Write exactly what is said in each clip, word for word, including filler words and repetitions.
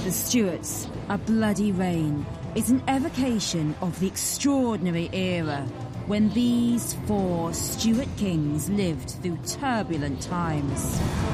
The Stuarts, a bloody reign, is an evocation of the extraordinary era when these four Stuart kings lived through turbulent times.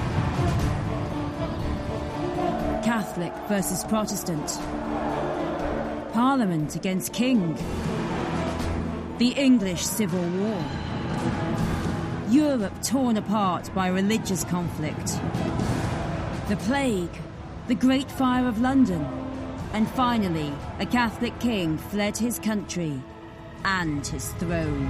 Catholic versus Protestant. Parliament against King. The English Civil War. Europe torn apart by religious conflict. The Plague. The Great Fire of London. And finally, a Catholic king fled his country and his throne.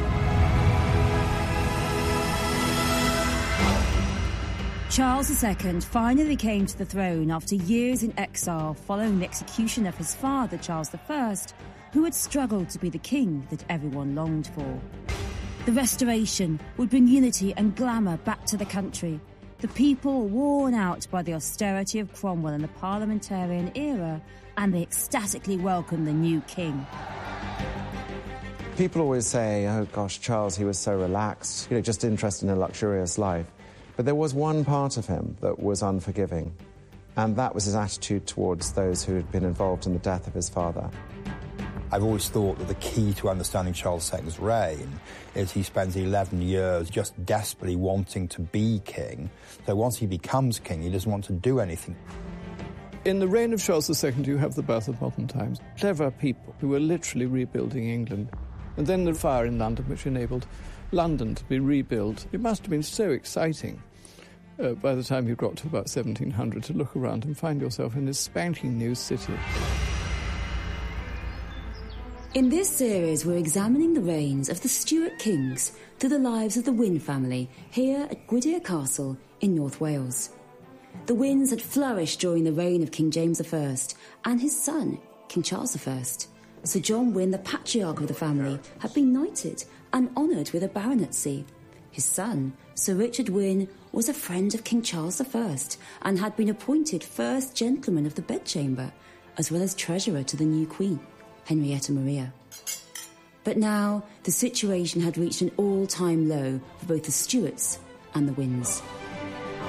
Charles the Second finally came to the throne after years in exile following the execution of his father, Charles the First, who had struggled to be the king that everyone longed for. The Restoration would bring unity and glamour back to the country. The people worn out by the austerity of Cromwell and the parliamentarian era, and they ecstatically welcomed the new king. People always say, oh gosh, Charles, he was so relaxed, you know, just interested in a luxurious life. But there was one part of him that was unforgiving, and that was his attitude towards those who had been involved in the death of his father. I've always thought that the key to understanding Charles the Second's reign is he spends eleven years just desperately wanting to be king. So once he becomes king, he doesn't want to do anything. In the reign of Charles the Second, you have the birth of modern times. Clever people who were literally rebuilding England. And then the fire in London, which enabled London to be rebuilt. It must have been so exciting uh, by the time you got to about seventeen hundred to look around and find yourself in this spanking new city. In this series, we're examining the reigns of the Stuart kings through the lives of the Wynne family here at Gwydir Castle in North Wales. The Wynnes had flourished during the reign of King James the First and his son, King Charles the First. Sir John Wynne, the patriarch of the family, had been knighted and honoured with a baronetcy. His son, Sir Richard Wynne, was a friend of King Charles the First and had been appointed First Gentleman of the Bedchamber, as well as Treasurer to the new Queen, Henrietta Maria. But now, the situation had reached an all-time low for both the Stuarts and the Wynnes.